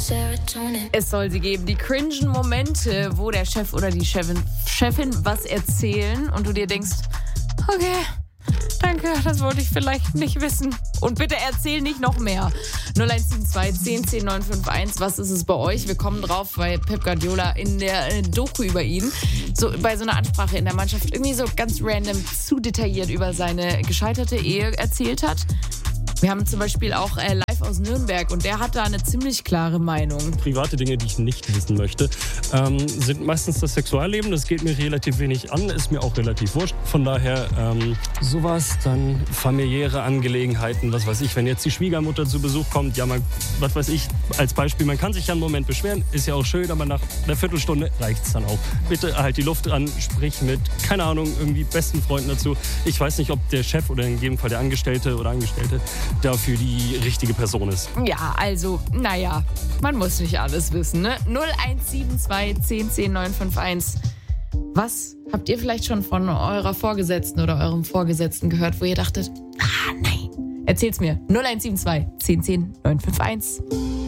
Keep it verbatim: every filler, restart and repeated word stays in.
Es soll sie geben, die cringen Momente, wo der Chef oder die Chefin, Chefin was erzählen und du dir denkst, okay, danke, das wollte ich vielleicht nicht wissen. Und bitte erzähl nicht noch mehr. null eins sieben zwei, zehn, zehn, neun fünf eins, was ist es bei euch? Wir kommen drauf, weil Pep Guardiola in der äh, Doku über ihn, so bei so einer Ansprache in der Mannschaft irgendwie so ganz random zu detailliert über seine gescheiterte Ehe erzählt hat. Wir haben zum Beispiel auch äh, live aus Nürnberg und der hat da eine ziemlich klare Meinung. Private Dinge, die ich nicht wissen möchte, ähm, sind meistens das Sexualleben. Das geht mir relativ wenig an, ist mir auch relativ wurscht. Von daher ähm, sowas, dann familiäre Angelegenheiten, was weiß ich. Wenn jetzt die Schwiegermutter zu Besuch kommt, ja, man, was weiß ich, als Beispiel, man kann sich ja einen Moment beschweren, ist ja auch schön, aber nach einer Viertelstunde reicht es dann auch. Bitte halt die Luft an, sprich mit, keine Ahnung, irgendwie besten Freunden dazu. Ich weiß nicht, ob der Chef oder in jedem Fall der Angestellte oder Angestellte dafür die richtige Person ist. Ja, also, naja, man muss nicht alles wissen, ne? null eins sieben zwei, zehn, zehn, neun fünf eins. Was habt ihr vielleicht schon von eurer Vorgesetzten oder eurem Vorgesetzten gehört, wo ihr dachtet, ah, nein. Erzählt's mir. null eins sieben zwei, zehn, zehn, neun fünf eins.